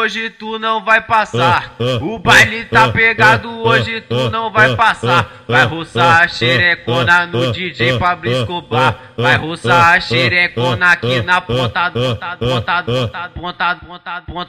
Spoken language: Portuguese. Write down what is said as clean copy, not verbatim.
Hoje tu não vai passar, o baile tá pegado, hoje tu não vai passar. Vai roçar a xerecona no DJ Pablo Escobar. Vai roçar a xerecona aqui na ponta, ponta, ponta, ponta, ponta, ponta, ponta.